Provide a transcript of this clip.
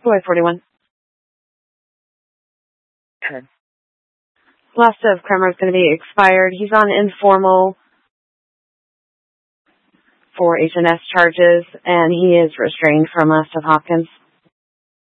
Boy 41. Okay. Last of Kremer is going to be expired. He's on informal for HNS charges, and he is restrained from Last of Hopkins.